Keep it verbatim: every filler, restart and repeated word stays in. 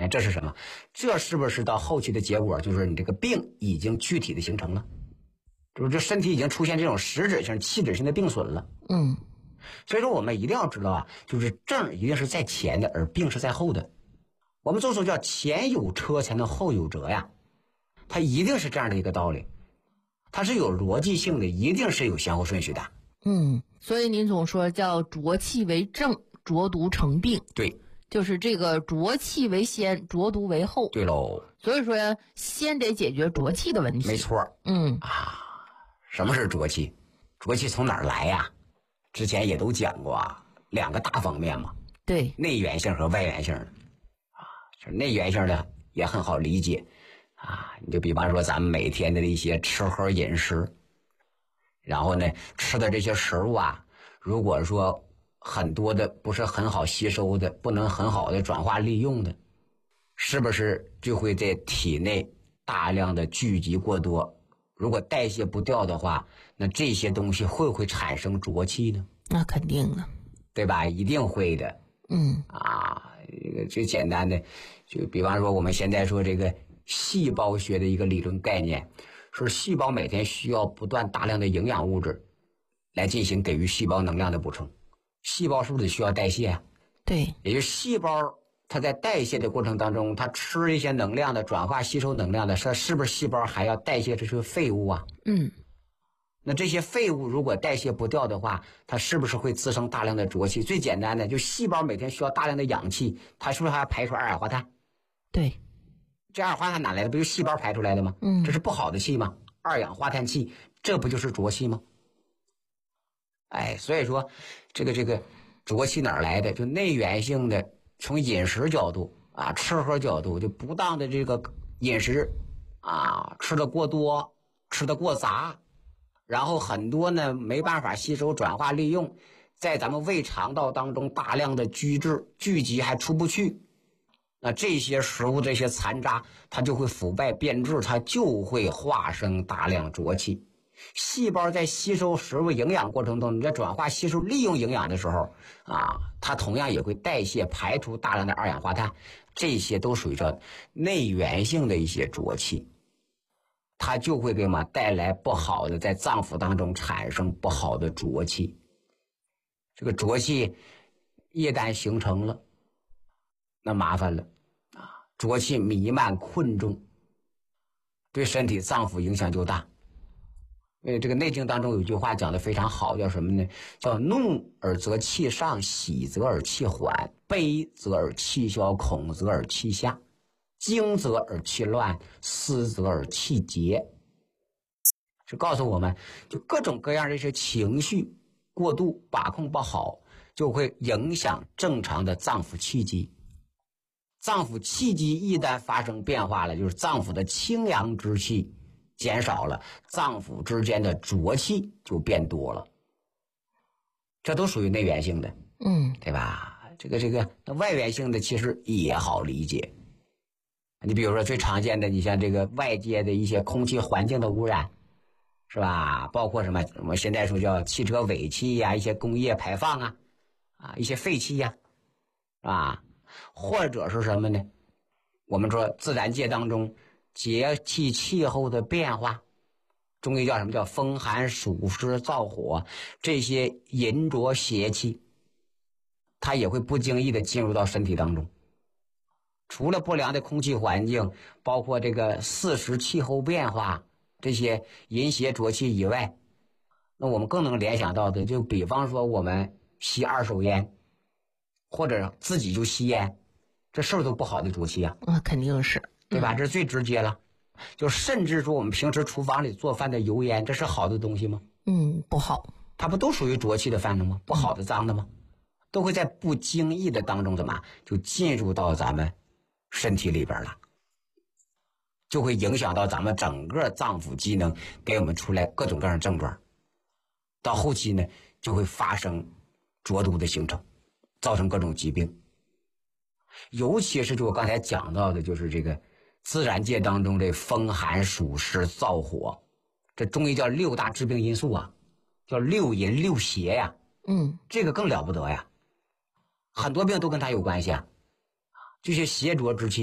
看这是什么？这是不是到后期的结果就是你这个病已经具体的形成了，就是这身体已经出现这种实质性器质性的病损了。 嗯， 所以说我们一定要知道啊，就是症一定是在前的，而病是在后的。我们就说叫前有车才能后有辙呀，它一定是这样的一个道理，它是有逻辑性的，一定是有先后顺序的。 嗯，所以您总说叫浊气为正，浊毒成病。 对， 就是这个浊气为先，浊毒为后。 对喽。 所以说先得解决浊气的问题。 没错。 嗯啊，什么是浊气？浊气从哪儿来呀？之前也都讲过啊，两个大方面嘛。 对， 内源性和外源性的啊，就是内源性的也很好理解啊。你就比方说咱们每天的一些吃喝饮食，然后呢吃的这些食物啊，如果说很多的不是很好吸收的，不能很好的转化利用的，是不是就会在体内大量的聚集过多？如果代谢不掉的话，那这些东西会不会产生浊气呢？ 那肯定的， 对吧？一定会的。 嗯啊，这个最简单的，就比方说我们现在说这个细胞学的一个理论概念，说细胞每天需要不断大量的营养物质来进行给予细胞能量的补充。细胞是不是需要代谢啊？ 对， 也就是细胞它在代谢的过程当中，它吃一些能量的转化吸收能量的，是是不是细胞还要代谢这些废物啊？ 嗯， 那这些废物如果代谢不掉的话，它是不是会滋生大量的浊气？最简单的，就细胞每天需要大量的氧气，它是不是还要排出二氧化碳？ 对， 这二氧化碳哪来的？不就是细胞排出来的吗？ 嗯， 这是不好的气吗？二氧化碳气，这不就是浊气吗？哎，所以说这个这个浊气哪儿来的？就内源性的，从饮食角度啊，吃喝角度，就不当的这个饮食啊，吃的过多，吃的过杂，然后很多呢没办法吸收转化利用，在咱们胃肠道当中大量的聚滞聚集还出不去，那这些食物这些残渣它就会腐败变质，它就会化生大量浊气。细胞在吸收食物营养过程中，你在转化吸收利用营养的时候啊，它同样也会代谢排出大量的二氧化碳，这些都属于叫内源性的一些浊气，它就会给我们带来不好的，在脏腑当中产生不好的浊气。这个浊气一旦形成了，那麻烦了啊！浊气弥漫困重，对身体脏腑影响就大。因为这个内经当中有句话讲的非常好，叫什么呢？叫怒而则气上，喜则而气缓，悲则而气消，恐则而气下，惊则而气乱，思则而气结。是告诉我们，就各种各样的一些情绪过度把控不好，就会影响正常的脏腑气机。脏腑气机一旦发生变化了，就是脏腑的清阳之气减少了，脏腑之间的浊气就变多了，这都属于内源性的， 嗯， 对吧？这个这个那外源性的其实也好理解。你比如说最常见的，你像这个外界的一些空气环境的污染，是吧？包括什么我们现在说叫汽车尾气呀、啊，一些工业排放啊，啊，一些废气呀、啊，啊，或者是什么呢？我们说自然界当中节气气候的变化，中医叫什么？叫风寒暑湿燥火，这些淫浊邪气，它也会不经意的进入到身体当中。除了不良的空气环境，包括这个四时气候变化，这些淫邪浊气以外，那我们更能联想到的，就比方说我们吸二手烟，或者自己就吸烟，这是不是都不好的浊气啊？ 那肯定是， 对吧？这是最直接了。就甚至说我们平时厨房里做饭的油烟，这是好的东西吗？ 嗯，不好。 它不都属于浊气的饭了吗？不好的脏的吗？都会在不经意的当中怎么就进入到咱们身体里边了，就会影响到咱们整个脏腑机能，给我们出来各种各样的症状。到后期呢，就会发生浊毒的形成，造成各种疾病。尤其是就我刚才讲到的，就是这个自然界当中这风寒暑湿燥火，这中医叫六大致病因素啊，叫六淫六邪呀。 嗯， 这个更了不得呀，很多病都跟它有关系啊，这些邪浊之气